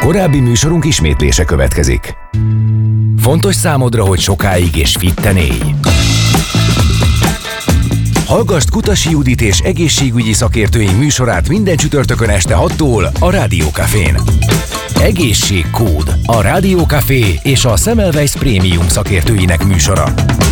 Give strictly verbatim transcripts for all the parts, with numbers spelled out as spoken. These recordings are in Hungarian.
Korábbi műsorunk ismétlése következik. Fontos számodra, hogy sokáig és fitten élj? Hallgasd Kutasi Judit és egészségügyi szakértőink műsorát minden csütörtökön este hattól a Rádió Cafén. Egészségkód, a Rádió Café és a Semmelweis Prémium szakértőinek műsora.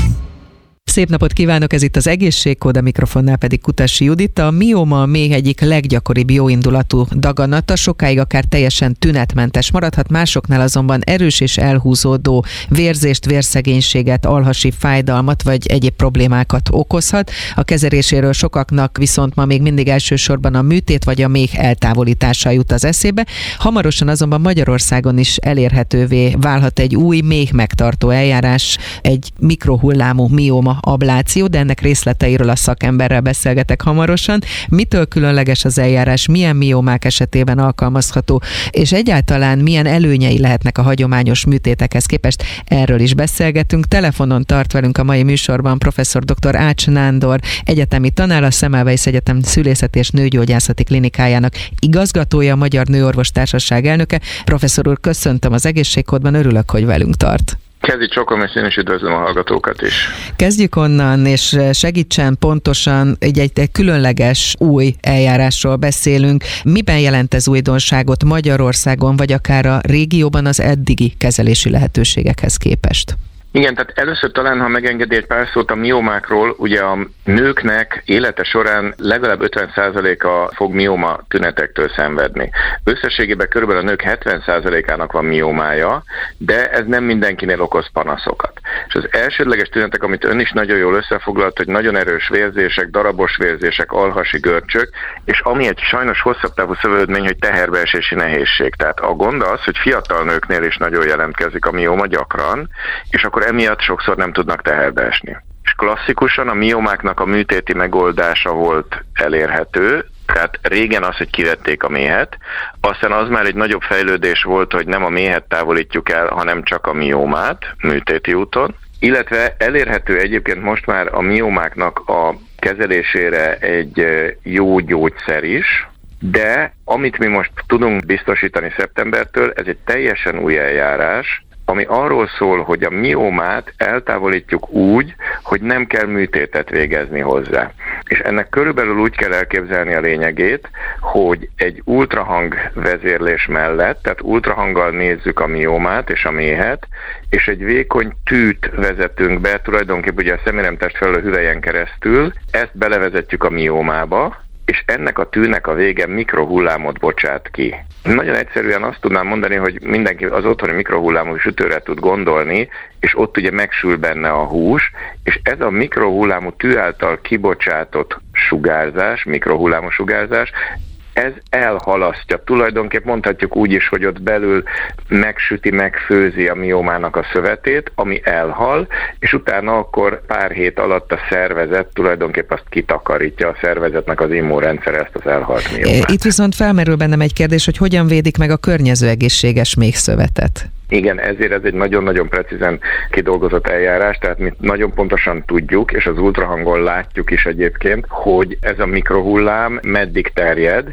Szép napot kívánok, ez itt az Egészségkód, a mikrofonnál pedig Kutasi Judit. A mióma a méh egyik leggyakoribb jóindulatú daganata, sokáig akár teljesen tünetmentes maradhat, másoknál azonban erős és elhúzódó vérzést, vérszegénységet, alhasi fájdalmat vagy egyéb problémákat okozhat. A kezeléséről sokaknak viszont ma még mindig elsősorban a műtét vagy a méh eltávolítása jut az eszébe. Hamarosan azonban Magyarországon is elérhetővé válhat egy új méh megtartó eljárás, egy mikrohullámú mióma abláció, de ennek részleteiről a szakemberrel beszélgetek hamarosan. Mitől különleges az eljárás, milyen miómák esetében alkalmazható, és egyáltalán milyen előnyei lehetnek a hagyományos műtétekhez képest, erről is beszélgetünk. Telefonon tart velünk a mai műsorban professzor dr. Ács Nándor, egyetemi tanár, a Semmelweis Egyetem Szülészeti és Nőgyógyászati Klinikájának igazgatója, a Magyar Nőorvostársaság elnöke. Professzor úr, köszöntöm az Egészségkódban, örülök, hogy velünk tart. Kezdj csokom, és én is üdvözlöm a hallgatókat is. Kezdjük onnan, és segítsen pontosan, egy, egy, egy különleges új eljárásról beszélünk. Miben jelent ez újdonságot Magyarországon, vagy akár a régióban az eddigi kezelési lehetőségekhez képest? Igen, tehát először talán, ha megengedi egy pár szót a miómákról, ugye a nőknek élete során legalább ötven százaléka fog mióma tünetektől szenvedni. Összességében körülbelül a nők hetven százalékának van miómája, de ez nem mindenkinél okoz panaszokat. És az elsődleges tünetek, amit ön is nagyon jól összefoglalt, hogy nagyon erős vérzések, darabos vérzések, alhasi görcsök, és ami egy sajnos hosszabb távú szövődmény, hogy teherbeesési nehézség. Tehát a gond az, hogy fiatal nőknél is nagyon jelentkezik a mióma gyakran, és akkor emiatt sokszor nem tudnak teherbe esni. És klasszikusan a miómáknak a műtéti megoldása volt elérhető, tehát régen az, hogy kivették a méhet, aztán az már egy nagyobb fejlődés volt, hogy nem a méhet távolítjuk el, hanem csak a miómát műtéti úton, illetve elérhető egyébként most már a miómáknak a kezelésére egy jó gyógyszer is, de amit mi most tudunk biztosítani szeptembertől, ez egy teljesen új eljárás, ami arról szól, hogy a miómát eltávolítjuk úgy, hogy nem kell műtétet végezni hozzá. És ennek körülbelül úgy kell elképzelni a lényegét, hogy egy ultrahang vezérlés mellett, tehát ultrahanggal nézzük a miómát és a méhet, és egy vékony tűt vezetünk be, tulajdonképpen ugye a szeméremtest felől hüvelyen keresztül, ezt belevezetjük a miómába, és ennek a tűnek a vége mikrohullámot bocsát ki. Nagyon egyszerűen azt tudnám mondani, hogy mindenki az otthoni mikrohullámú sütőre tud gondolni, és ott ugye megsül benne a hús, és ez a mikrohullámú tű által kibocsátott sugárzás, mikrohullámú sugárzás, ez elhalasztja. Tulajdonképp mondhatjuk úgy is, hogy ott belül megsüti, megfőzi a miómának a szövetét, ami elhal, és utána akkor pár hét alatt a szervezet tulajdonképp azt kitakarítja, a szervezetnek az immunrendszer ezt az elhalt miómát. Itt viszont felmerül bennem egy kérdés, hogy hogyan védik meg a környező egészséges méhszövetet? Igen, ezért ez egy nagyon-nagyon precízen kidolgozott eljárás, tehát mi nagyon pontosan tudjuk, és az ultrahangon látjuk is egyébként, hogy ez a mikrohullám meddig terjed,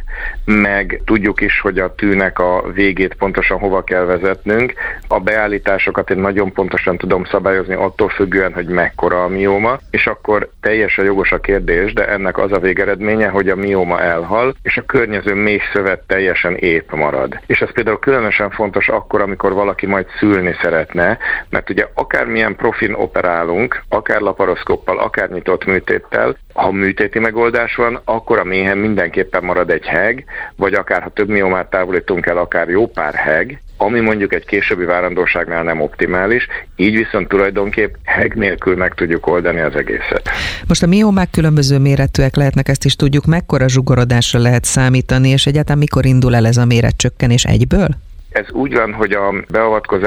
meg tudjuk is, hogy a tűnek a végét pontosan hova kell vezetnünk. A beállításokat én nagyon pontosan tudom szabályozni attól függően, hogy mekkora a mióma, és akkor teljesen jogos a kérdés, de ennek az a végeredménye, hogy a mióma elhal, és a környező méhszövet teljesen ép marad. És ez például különösen fontos akkor, amikor valaki majd szülni szeretne, mert ugye akármilyen profin operálunk, akár laparoszkóppal, akár nyitott műtéttel, ha műtéti megoldás van, akkor a méhen mindenképpen marad egy heg, vagy akár ha több miómát távolítunk el, akár jó pár heg, ami mondjuk egy későbbi várandóságnál nem optimális, így viszont tulajdonképp heg nélkül meg tudjuk oldani az egészet. Most a miómák különböző méretűek lehetnek, ezt is tudjuk, mekkora zsugorodásra lehet számítani, és egyáltalán mikor indul el ez a méretcsökkenés egyből? Ez úgy van, hogy a beavatkozás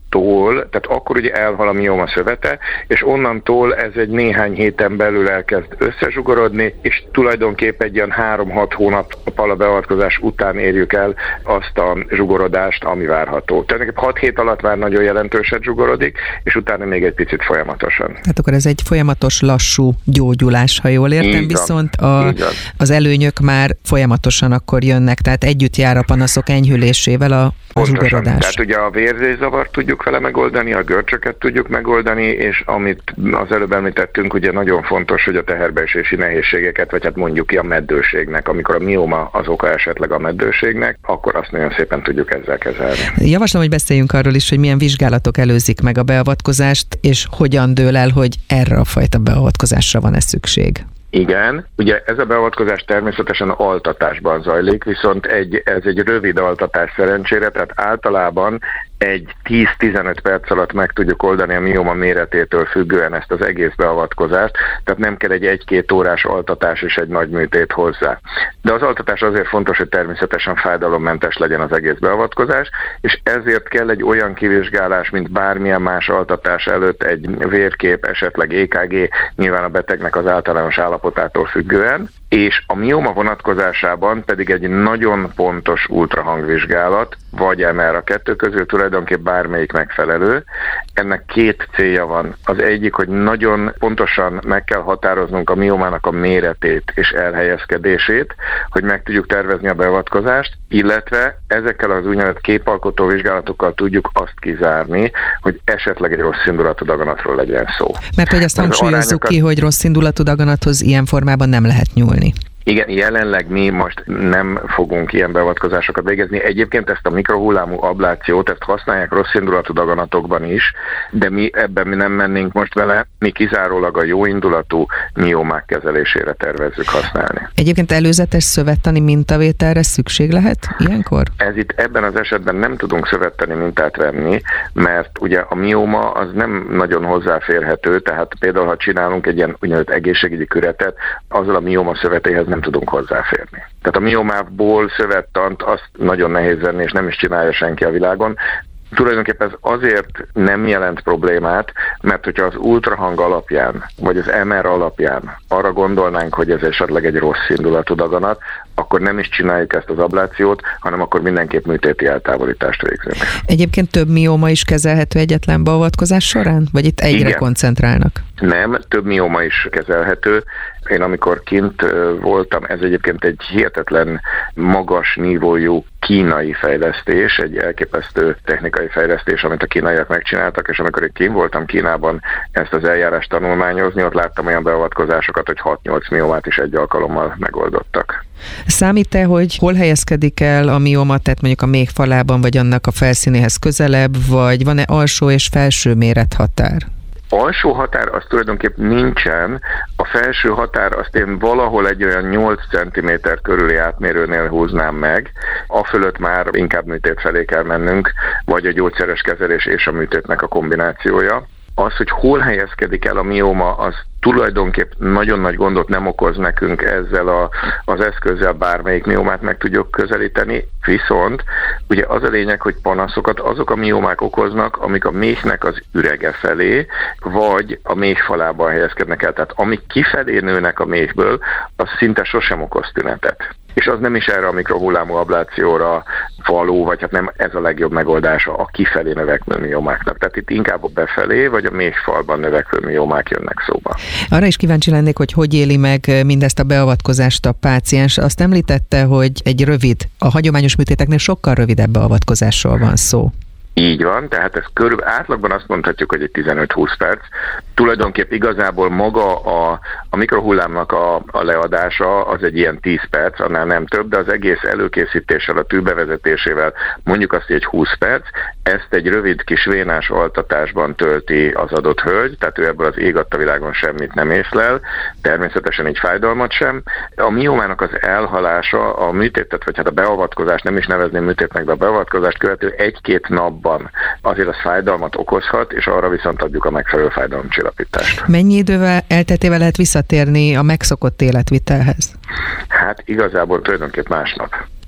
Tól, tehát akkor ugye elhal a mióma szövete, és onnantól ez egy néhány héten belül elkezd összezsugorodni, és tulajdonképpen egy ilyen három-hat hónappal a beavatkozás után érjük el azt a zsugorodást, ami várható. Tehát hat hét alatt már nagyon jelentősen zsugorodik, és utána még egy picit folyamatosan. Hát akkor ez egy folyamatos lassú gyógyulás, ha jól értem, így viszont a, az előnyök már folyamatosan akkor jönnek, tehát együtt jár a panaszok enyhülésével a, a zsugorodás. Tehát ugye a vérzészavart tudjuk vele megoldani, a görcsöket tudjuk megoldani, és amit az előbb említettünk, ugye nagyon fontos, hogy a teherbeesési nehézségeket, vagy hát mondjuk ki a meddőségnek, amikor a mióma az oka esetleg a meddőségnek, akkor azt nagyon szépen tudjuk ezzel kezelni. Javaslom, hogy beszéljünk arról is, hogy milyen vizsgálatok előzik meg a beavatkozást, és hogyan dől el, hogy erre a fajta beavatkozásra van-e szükség. Igen, ugye ez a beavatkozás természetesen altatásban zajlik, viszont egy, ez egy rövid altatás szerencsére, tehát általában egy tíz-tizenöt perc alatt meg tudjuk oldani a mióma méretétől függően ezt az egész beavatkozást, tehát nem kell egy egy-két órás altatás és egy nagy műtét hozzá. De az altatás azért fontos, hogy természetesen fájdalommentes legyen az egész beavatkozás, és ezért kell egy olyan kivizsgálás, mint bármilyen más altatás előtt, egy vérkép, esetleg é ká gé, nyilván a betegnek az általános állapotától függően, és a mióma vonatkozásában pedig egy nagyon pontos ultrahangvizsgálat, vagy em er, a kettő közül tulajdonképp bármelyik megfelelő. Ennek két célja van. Az egyik, hogy nagyon pontosan meg kell határoznunk a miómának a méretét és elhelyezkedését, hogy meg tudjuk tervezni a beavatkozást, illetve ezekkel az úgynevezett képalkotó vizsgálatokkal tudjuk azt kizárni, hogy esetleg egy rossz indulatú daganatról legyen szó. Mert hogy azt hangsúlyozzuk arányokat... ki, hogy rossz indulatú daganathoz ilyen formában nem lehet nyúlni. Igen, jelenleg mi most nem fogunk ilyen beavatkozásokat végezni. Egyébként ezt a mikrohullámú ablációt, ezt használják rosszindulatú daganatokban is, de mi ebben mi nem mennénk most vele, mi kizárólag a jóindulatú miómák kezelésére tervezzük használni. Egyébként előzetes szövettani mintavételre szükség lehet ilyenkor? Ez itt ebben az esetben nem tudunk szövettani mintát venni, mert ugye a mióma az nem nagyon hozzáférhető, tehát például ha csinálunk egy ilyen úgynevezett egészségügyi küretet, azzal a mióma szövetéhez nem tudunk hozzáférni. Tehát a miómából szövettant azt nagyon nehéz venni, és nem is csinálja senki a világon. Tulajdonképpen ez azért nem jelent problémát, mert hogyha az ultrahang alapján, vagy az em er alapján arra gondolnánk, hogy ez esetleg egy rossz indulatú daganat, akkor nem is csináljuk ezt az ablációt, hanem akkor mindenképp műtéti eltávolítást végzünk. Egyébként több mióma is kezelhető egyetlen beavatkozás során? Vagy itt egyre Igen. koncentrálnak? Nem, több mióma is kezelhető. Én amikor kint voltam, ez egyébként egy hihetetlen magas nívójú kínai fejlesztés, egy elképesztő technikai fejlesztés, amit a kínaiak megcsináltak, és amikor én kint voltam Kínában ezt az eljárást tanulmányozni, ott láttam olyan beavatkozásokat, hogy hat-nyolc miómát is egy alkalommal megoldottak. Számít-e, hogy hol helyezkedik el a mióma, tehát mondjuk a méhfalában, vagy annak a felszínéhez közelebb, vagy van-e alsó és felső mérethatár? Alsó határ az tulajdonképp nincsen, a felső határ azt én valahol egy olyan nyolc centiméter körüli átmérőnél húznám meg, a fölött már inkább műtét felé kell mennünk, vagy a gyógyszeres kezelés és a műtétnek a kombinációja. Az, hogy hol helyezkedik el a mióma, az tulajdonképp nagyon nagy gondot nem okoz nekünk ezzel a, az eszközzel, bármelyik miómát meg tudjuk közelíteni, viszont ugye az a lényeg, hogy panaszokat azok a miómák okoznak, amik a méhnek az ürege felé, vagy a méhfalában helyezkednek el. Tehát amik kifelé nőnek a méhből, az szinte sosem okoz tünetet. És az nem is erre a mikrohullámú ablációra való, vagy hát nem ez a legjobb megoldása a kifelé növekvő miómáknak. Tehát itt inkább a befelé, vagy a méhfalban növekvő miómák jönnek szóba. Arra is kíváncsi lennék, hogy hogy éli meg mindezt a beavatkozást a páciens. Azt említette, hogy egy rövid, a hagyományos műtéteknél sokkal rövidebb beavatkozásról van szó. Így van, tehát ez körülbelül átlagban azt mondhatjuk, hogy egy tizenöt-húsz perc. Tulajdonképp igazából maga a, a mikrohullámnak a, a leadása az egy ilyen tíz perc, annál nem több, de az egész előkészítéssel, a tűbevezetésével mondjuk azt, hogy egy húsz perc, ezt egy rövid kis vénás altatásban tölti az adott hölgy, tehát ő ebből az ég adta világon semmit nem észlel, természetesen egy fájdalmat sem. A miómának az elhalása, a műtétet, vagy hát a beavatkozást, nem is nevezném műtétnek, de a beavatkozást követő egy-két napban azért az fájdalmat okozhat, és arra viszont adjuk a megfelelő fájdalomcsillapítást. Mennyi idővel elteltével lehet visszatérni a megszokott életvitelhez? Hát igazából tulajdonképp másnap.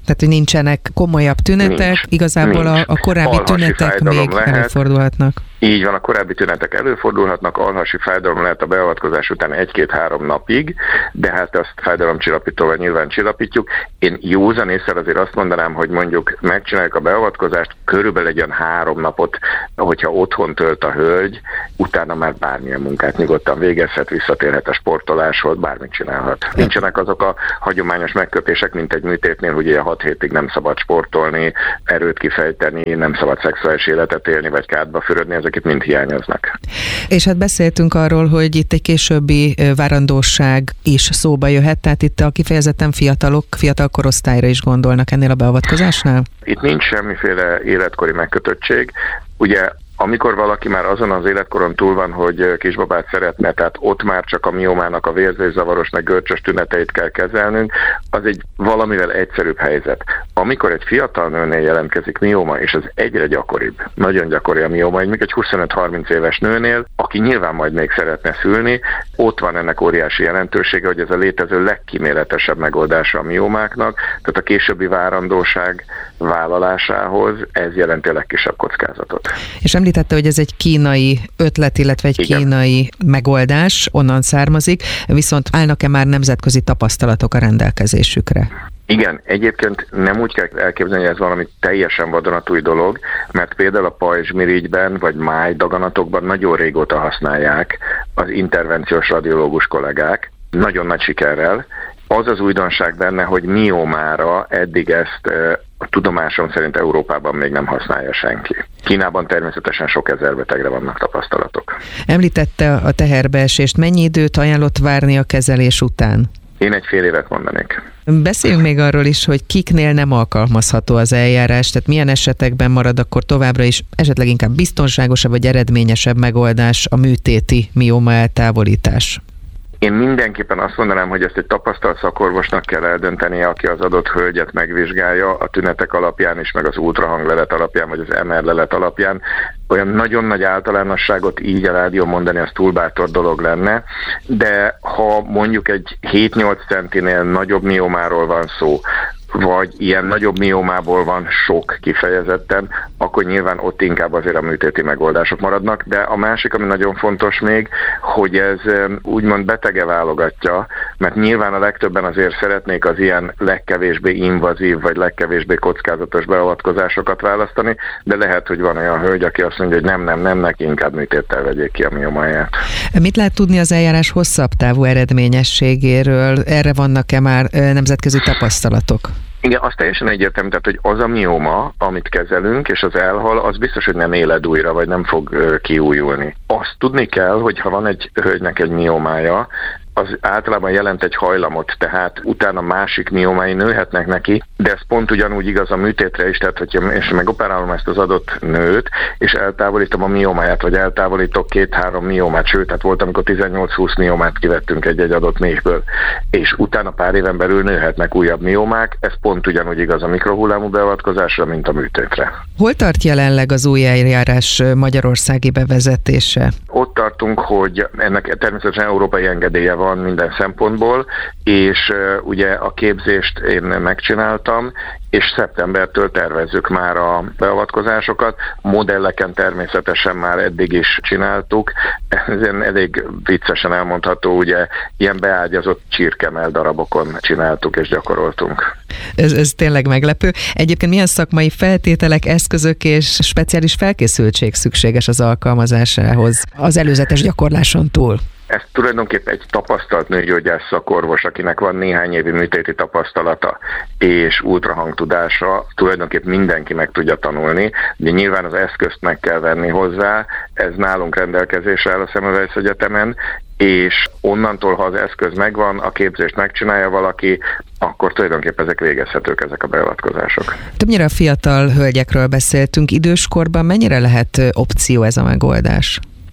Tehát, hogy nincsenek komolyabb tünetek, nincs, igazából nincs. A, a korábbi alhasi tünetek még lehet. Előfordulhatnak. Így van, a korábbi tünetek előfordulhatnak, alhasi fájdalom lehet a beavatkozás után egy-két-három napig, de hát azt fájdalomcsillapítóval nyilván csillapítjuk. Én józan észre azért azt mondanám, hogy mondjuk megcsináljuk a beavatkozást, körülbelül egy olyan három napot, hogyha otthon tölt a hölgy, utána már bármilyen munkát nyugodtan végezhet, visszatérhet a sportoláshoz, bármit csinálhat. Nincsenek azok a hagyományos megkötések, mint egy műtétnél, hogy ilyen hat hétig nem szabad sportolni, erőt kifejteni, nem szabad szexuális életet élni, vagy kádba fürödni, ezek itt mind hiányoznak. És hát beszéltünk arról, hogy itt egy későbbi várandóság is szóba jöhet, tehát itt a kifejezetten fiatalok, fiatal korosztályra is gondolnak ennél a beavatkozásnál? Itt nincs semmiféle életkori megkötöttség. Ugye amikor valaki már azon az életkoron túl van, hogy kisbabát szeretne, tehát ott már csak a miomának a vérzészavaros, meg görcsös tüneteit kell kezelnünk, az egy valamivel egyszerűbb helyzet. Amikor egy fiatal nőnél jelentkezik mioma, és az egyre gyakoribb, nagyon gyakori a mioma, még egy huszonöt-harminc éves nőnél, aki nyilván majd még szeretne szülni, ott van ennek óriási jelentősége, hogy ez a létező legkíméletesebb megoldása a miomáknak, tehát a későbbi várandóság vállalásához ez jelenti a legkisebb kockázatot. És említette, hogy ez egy kínai ötlet, illetve egy Igen. kínai megoldás, onnan származik, viszont állnak-e már nemzetközi tapasztalatok a rendelkezésükre? Igen, egyébként nem úgy kell elképzelni, hogy ez valami teljesen vadonatúj dolog, mert például a pajzsmirigyben vagy májdaganatokban nagyon régóta használják az intervenciós radiológus kollégák, nagyon nagy sikerrel. Az az újdonság benne, hogy miomára eddig ezt a tudomásom szerint Európában még nem használja senki. Kínában természetesen sok ezer betegre vannak tapasztalatok. Említette a teherbeesést. Mennyi időt ajánlott várni a kezelés után? Én egy fél évet mondanék. Beszéljünk még arról is, hogy kiknél nem alkalmazható az eljárás, tehát milyen esetekben marad akkor továbbra is esetleg inkább biztonságosabb vagy eredményesebb megoldás a műtéti mioma eltávolítás. Én mindenképpen azt mondanám, hogy ezt egy tapasztalt szakorvosnak kell eldöntenie, aki az adott hölgyet megvizsgálja a tünetek alapján is, meg az ultrahanglelet alapján, vagy az em er lelet alapján. Olyan nagyon nagy általánosságot így a rádió mondani, az túl bátor dolog lenne, de ha mondjuk egy hét-nyolc centinél nagyobb miomáról van szó, vagy ilyen nagyobb miomából van sok kifejezetten, akkor nyilván ott inkább azért a műtéti megoldások maradnak, de a másik, ami nagyon fontos még, hogy ez úgymond betege válogatja, mert nyilván a legtöbben azért szeretnék az ilyen legkevésbé invazív, vagy legkevésbé kockázatos beavatkozásokat választani, de lehet, hogy van olyan hölgy, aki azt mondja, hogy nem, nem, nem, neki inkább műtéttel vegyék ki a miomáját. Mit lehet tudni az eljárás hosszabb távú eredményességéről? Erre vannak-e már nemzetközi tapasztalatok? Igen, az teljesen egyértelmű, tehát, hogy az a mioma, amit kezelünk, és az elhal, az biztos, hogy nem éled újra, vagy nem fog uh, kiújulni. Azt tudni kell, hogy ha van egy hölgynek egy miomája, az általában jelent egy hajlamot, tehát utána másik miomái nőhetnek neki, de ez pont ugyanúgy igaz a műtétre is, tehát hogyha és megoperálom ezt az adott nőt, és eltávolítom a miomáját, vagy eltávolítok két-három miomát, sőt, tehát volt, amikor tizennyolc-húsz miomát kivettünk egy-egy adott méhből, és utána pár éven belül nőhetnek újabb miomák, ez pont ugyanúgy igaz a mikrohullámú beavatkozásra, mint a műtétre. Hol tart jelenleg az új eljárás magyarországi bevezetése? Ott tartunk, hogy ennek természetesen európai engedélye van minden szempontból, és uh, ugye a képzést én megcsináltam, és szeptembertől tervezzük már a beavatkozásokat. Modelleken természetesen már eddig is csináltuk. Ez elég viccesen elmondható, ugye ilyen beágyazott csirkemell darabokon csináltuk és gyakoroltunk. Ez, ez tényleg meglepő. Egyébként milyen szakmai feltételek, eszközök és speciális felkészültség szükséges az alkalmazásához az előzetes gyakorláson túl? Ez tulajdonképpen egy tapasztalt nőgyógyász szakorvos, akinek van néhány évi műtéti tapasztalata és ultrahangtudása, tulajdonképpen mindenki meg tudja tanulni, de nyilván az eszközt meg kell venni hozzá, ez nálunk rendelkezésre áll a Semmelweis Egyetemen, és onnantól, ha az eszköz megvan, a képzést megcsinálja valaki, akkor tulajdonképpen ezek végezhetők, ezek a beavatkozások. Többnyire a fiatal hölgyekről beszéltünk, időskorban mennyire lehet opció ez a megoldás?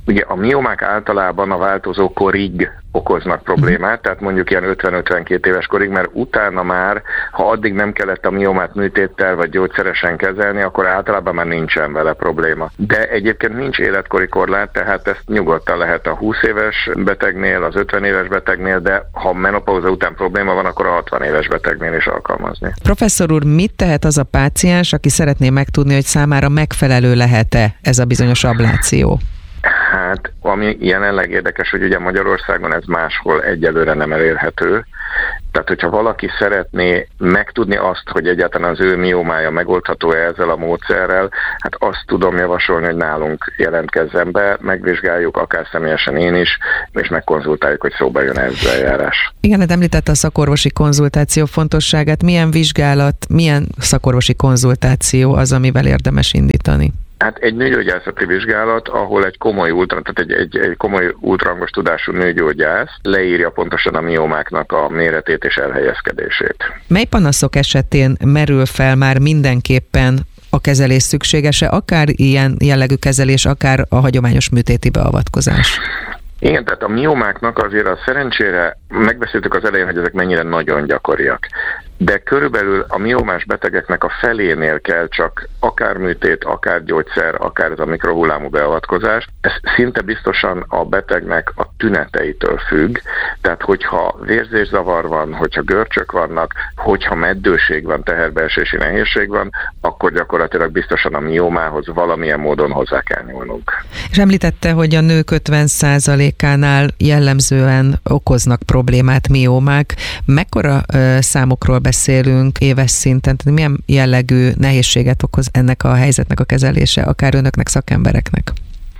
Ugye a miomák általában a változó korig okoznak problémát, tehát mondjuk ilyen ötven-ötvenkét éves korig, mert utána már, ha addig nem kellett a miomát műtéttel vagy gyógyszeresen kezelni, akkor általában már nincsen vele probléma. De egyébként nincs életkori korlát, tehát ezt nyugodtan lehet a húsz éves betegnél, az ötven éves betegnél, de ha menopauza után probléma van, akkor a hatvan éves betegnél is alkalmazni. Professzor úr, mit tehet az a páciens, aki szeretné megtudni, hogy számára megfelelő lehet-e ez a bizonyos abláció? Hát, ami jelenleg érdekes, hogy ugye Magyarországon ez máshol egyelőre nem elérhető. Tehát, hogyha valaki szeretné megtudni azt, hogy egyáltalán az ő miomája megoldható-e ezzel a módszerrel, hát azt tudom javasolni, hogy nálunk jelentkezzen be, megvizsgáljuk, akár személyesen én is, és megkonzultáljuk, hogy szóba jön ez az eljárás. Igen, hát említette a szakorvosi konzultáció fontosságát. Milyen vizsgálat, milyen szakorvosi konzultáció az, amivel érdemes indítani? Hát egy nőgyógyászati vizsgálat, ahol egy komoly ultra, tehát egy, egy, egy komoly ultrahangos tudású nőgyógyász leírja pontosan a miomáknak a méretét és elhelyezkedését. Mely panaszok esetén merül fel már mindenképpen a kezelés szükséges-e, akár ilyen jellegű kezelés, akár a hagyományos műtéti beavatkozás? Igen, tehát a miomáknak azért a szerencsére megbeszéltük az elején, hogy ezek mennyire nagyon gyakoriak. De körülbelül a miomás betegeknek a felénél kell csak akár műtét, akár gyógyszer, akár ez a mikrohullámú beavatkozás. Ez szinte biztosan a betegnek a tüneteitől függ. Tehát, hogyha vérzészavar van, hogyha görcsök vannak, hogyha meddőség van, teherbeesési nehézség van, akkor gyakorlatilag biztosan a miomához valamilyen módon hozzá kell nyúlnunk. És említette, hogy a nők ötven százalékánál jellemzően okoznak problémát miomák. Mekkora ö, számokról beszélünk éves szinten, tehát milyen jellegű nehézséget okoz ennek a helyzetnek a kezelése, akár önöknek, szakembereknek?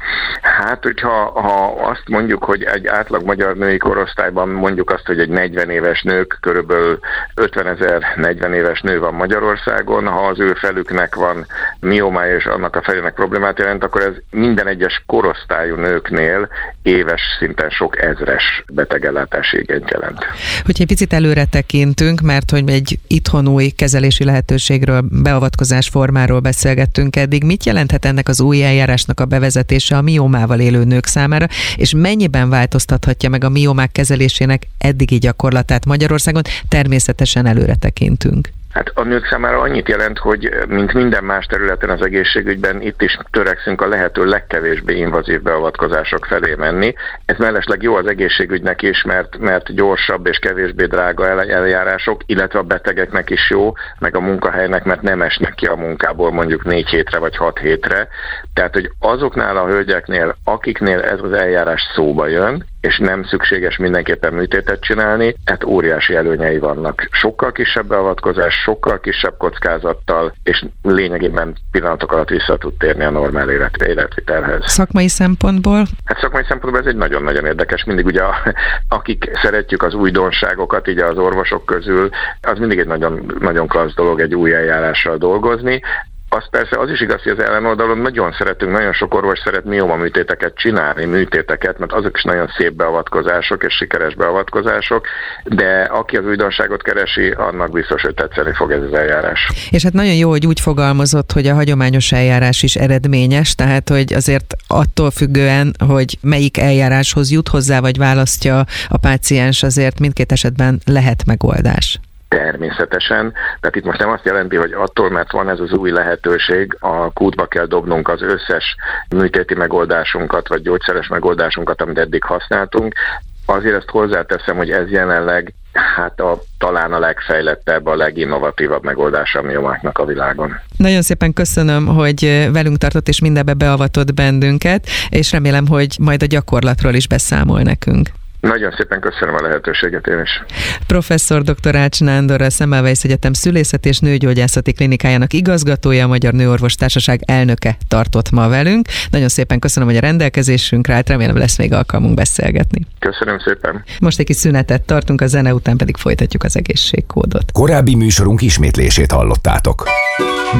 Hát, hogyha ha azt mondjuk, hogy egy átlag magyar női korosztályban mondjuk azt, hogy egy negyven éves nők, körülbelül ötvenezer negyven éves nő van Magyarországon, ha az ő felüknek van miomája és annak a felének problémát jelent, akkor ez minden egyes korosztályú nőknél éves szinten sok ezres betegellátási igényt jelent. Hogyha egy picit előre tekintünk, mert hogy egy itthon új kezelési lehetőségről, beavatkozás formáról beszélgettünk eddig, mit jelenthet ennek az új eljárásnak a bevezetése a miomával élő nők számára, és mennyiben változtathatja meg a miomák kezelésének eddigi gyakorlatát Magyarországon? Természetesen előre tekintünk. Hát a nők számára annyit jelent, hogy mint minden más területen az egészségügyben, itt is törekszünk a lehető legkevésbé invazív beavatkozások felé menni. Ez mellesleg jó az egészségügynek is, mert, mert gyorsabb és kevésbé drága eljárások, illetve a betegeknek is jó, meg a munkahelynek, mert nem esnek ki a munkából mondjuk négy hétre vagy hat hétre. Tehát, hogy azoknál a hölgyeknél, akiknél ez az eljárás szóba jön, és nem szükséges mindenképpen műtétet csinálni, hát óriási előnyei vannak. Sokkal kisebb beavatkozás, sokkal kisebb kockázattal, és lényegében pillanatok alatt vissza tud térni a normál élet, életvitelhez. Szakmai szempontból? Hát szakmai szempontból ez egy nagyon-nagyon érdekes. Mindig ugye, a, akik szeretjük az újdonságokat, így az orvosok közül, az mindig egy nagyon, nagyon klassz dolog egy új eljárással dolgozni. Az persze az is igaz, hogy az ellenoldalon nagyon szeretünk, nagyon sok orvos szeret mioma műtéteket csinálni, műtéteket, mert azok is nagyon szép beavatkozások és sikeres beavatkozások, de aki az újdonságot keresi, annak biztos, hogy tetszeni fog ez az eljárás. És hát nagyon jó, hogy úgy fogalmazott, hogy a hagyományos eljárás is eredményes, tehát hogy azért attól függően, hogy melyik eljáráshoz jut hozzá, vagy választja a páciens, azért mindkét esetben lehet megoldás. Természetesen, tehát itt most nem azt jelenti, hogy attól, mert van ez az új lehetőség, a kútba kell dobnunk az összes műtéti megoldásunkat, vagy gyógyszeres megoldásunkat, amit eddig használtunk. Azért ezt hozzáteszem, hogy ez jelenleg hát a, talán a legfejlettebb, a leginnovatívabb megoldása a miomáknak a világon. Nagyon szépen köszönöm, hogy velünk tartott és mindebbe beavatott bennünket, és remélem, hogy majd a gyakorlatról is beszámol nekünk. Nagyon szépen köszönöm a lehetőséget én is. Professzor dr. Ács Nándor, a Semmelweis Egyetem Szülészeti és Nőgyógyászati Klinikájának igazgatója, a Magyar Nőorvostársaság elnöke tartott ma velünk. Nagyon szépen köszönöm, hogy a rendelkezésünkre állt, remélem lesz még alkalmunk beszélgetni. Köszönöm szépen. Most egy kis szünetet tartunk, a zene után pedig folytatjuk az egészségkódot. Korábbi műsorunk ismétlését hallottátok.